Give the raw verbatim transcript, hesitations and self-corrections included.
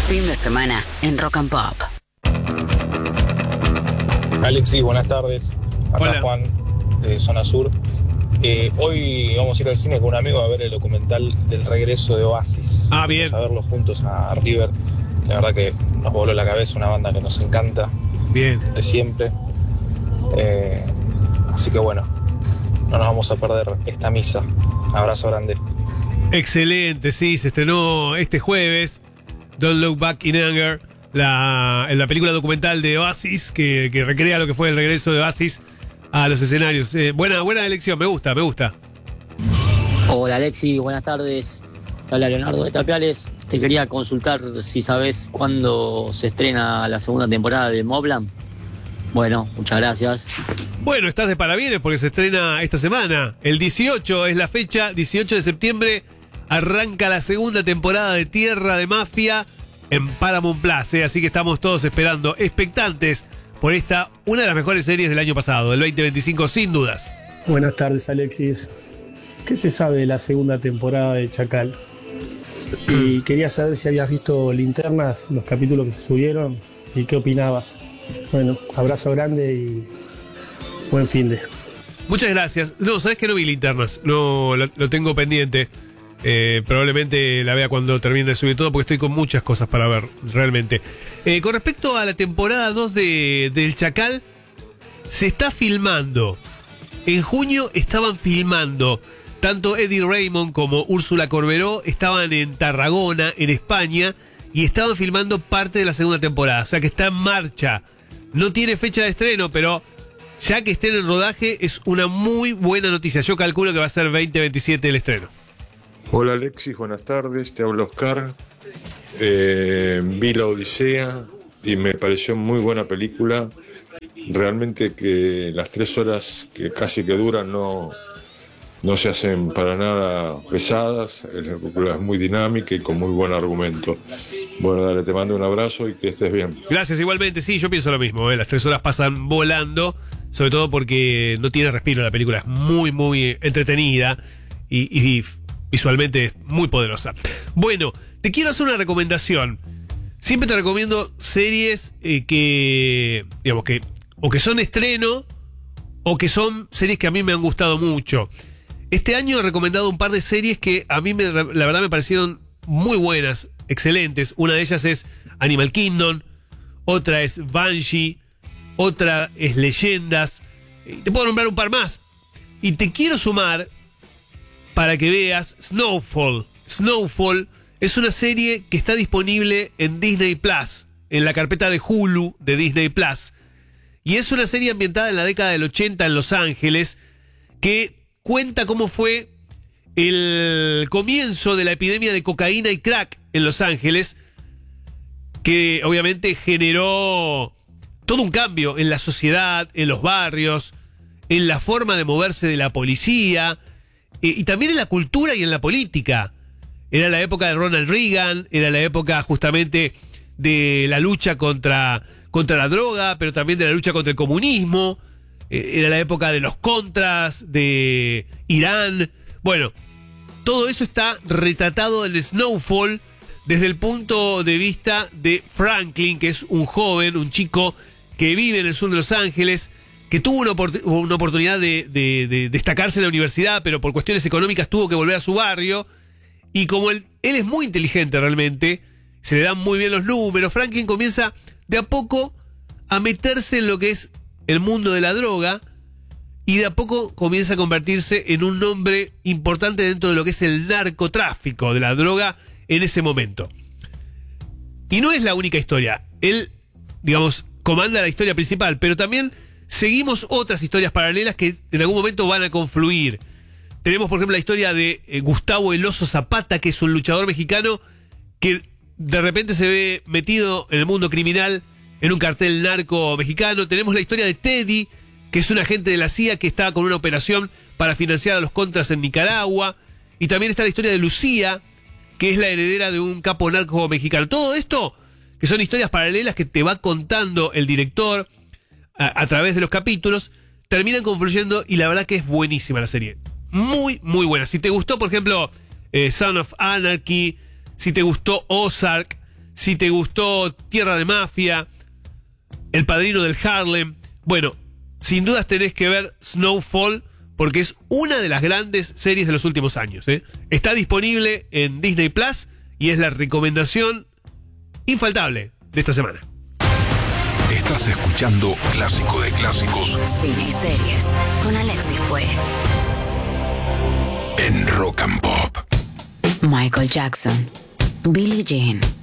Fin de semana en Rock and Pop. Alexis, buenas tardes. Acá Hola. Juan, de Zona Sur. Eh, hoy vamos a ir al cine con un amigo a ver el documental del regreso de Oasis. Ah, bien. Vamos a verlo juntos a River. La verdad que nos voló la cabeza, una banda que nos encanta Bien. de siempre. Eh, así que bueno, no nos vamos a perder esta misa. Abrazo grande. Excelente, sí, se estrenó este jueves Don't Look Back in Anger, la, la película documental de Oasis que, que recrea lo que fue el regreso de Oasis a los escenarios. Eh, buena, buena elección, me gusta, me gusta. Hola Alexi, buenas tardes. Te habla Leonardo de Tapiales. Te quería consultar si sabes cuándo se estrena la segunda temporada de Mobland. Bueno, muchas gracias. Bueno, estás de parabienes porque se estrena esta semana. El dieciocho es la fecha, dieciocho de septiembre arranca la segunda temporada de Tierra de Mafia en Paramount Plus, ¿eh? Así que estamos todos esperando, expectantes por esta, una de las mejores series del año pasado, del veinte veinticinco, sin dudas. Buenas tardes, Alexis. ¿Qué se sabe de la segunda temporada de Chacal? Y quería saber si habías visto Linternas, los capítulos que se subieron, y qué opinabas. Bueno, abrazo grande y buen fin de. Muchas gracias. No, sabes que no vi Linternas, no lo, lo tengo pendiente. Eh, probablemente la vea cuando termine de subir todo porque estoy con muchas cosas para ver, realmente. Eh, con respecto a la temporada dos de, del Chacal, se está filmando. En junio estaban filmando. Tanto Eddie Raymond como Úrsula Corberó estaban en Tarragona, en España, y estaban filmando parte de la segunda temporada. O sea que está en marcha. No tiene fecha de estreno, pero ya que estén en rodaje es una muy buena noticia. Yo calculo que va a ser veinte veintisiete el estreno. Hola Alexis, buenas tardes, te habla Oscar. Eh, vi La Odisea y me pareció muy buena película. Realmente que las tres horas que casi que duran no, no se hacen para nada pesadas. La película es muy dinámica y con muy buen argumento. Bueno, dale, te mando un abrazo y que estés bien. Gracias, igualmente, sí, yo pienso lo mismo, ¿eh? Las tres horas pasan volando, sobre todo porque no tiene respiro la película, es muy, muy entretenida y, y visualmente es muy poderosa. Bueno, te quiero hacer una recomendación. Siempre te recomiendo series eh, que, digamos que, o que son estreno, o que son series que a mí me han gustado mucho. Este año he recomendado un par de series que a mí me, la verdad me parecieron muy buenas, excelentes. Una de ellas es Animal Kingdom, otra es Banshee, otra es Leyendas. Te puedo nombrar un par más. Y te quiero sumar para que veas Snowfall. Snowfall es una serie que está disponible en Disney Plus, en la carpeta de Hulu de Disney Plus. Y es una serie ambientada en la década del ochenta en Los Ángeles, que cuenta cómo fue el comienzo de la epidemia de cocaína y crack en Los Ángeles, que obviamente generó todo un cambio en la sociedad, en los barrios, en la forma de moverse de la policía, eh, y también en la cultura y en la política. Era la época de Ronald Reagan, era la época justamente de la lucha contra, contra la droga, pero también de la lucha contra el comunismo. Eh, era la época de los contras, de Irán. Bueno, todo eso está retratado en Snowfall desde el punto de vista de Franklin, que es un joven, un chico que vive en el sur de Los Ángeles, que tuvo una, opor- una oportunidad de, de, de destacarse en la universidad, pero por cuestiones económicas tuvo que volver a su barrio. Y como él, él es muy inteligente realmente, se le dan muy bien los números, Franklin comienza de a poco a meterse en lo que es el mundo de la droga, y de a poco comienza a convertirse en un nombre importante dentro de lo que es el narcotráfico de la droga en ese momento. Y no es la única historia. Él, digamos, comanda la historia principal, pero también seguimos otras historias paralelas que en algún momento van a confluir. Tenemos, por ejemplo, la historia de eh, Gustavo El Oso Zapata, que es un luchador mexicano que de repente se ve metido en el mundo criminal en un cartel narco mexicano. Tenemos la historia de Teddy, que es un agente de la C I A que está con una operación para financiar a los contras en Nicaragua. Y también está la historia de Lucía, que es la heredera de un capo narco mexicano. Todo esto, que son historias paralelas que te va contando el director a, a través de los capítulos, terminan confluyendo y la verdad que es buenísima la serie. Muy, muy buena. Si te gustó, por ejemplo, eh, Son of Anarchy, si te gustó Ozark, si te gustó Tierra de Mafia, El Padrino del Harlem, bueno, sin dudas tenés que ver Snowfall porque es una de las grandes series de los últimos años, ¿eh? Está disponible en Disney Plus y es la recomendación infaltable de esta semana. Estás escuchando Clásico de Clásicos. Cine y series con Alexis Puig. En Rock and Pop. Michael Jackson, Billie Jean,